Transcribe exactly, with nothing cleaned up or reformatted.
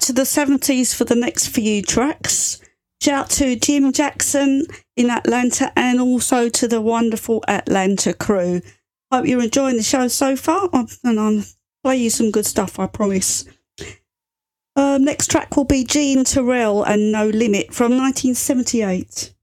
to the seventies for the next few tracks. Shout to Jim Jackson in Atlanta and also to the wonderful Atlanta crew. Hope you're enjoying the show so far, and I'll play you some good stuff, I promise. Um, next track will be Jean Terrell and No Limit from nineteen seventy-eight.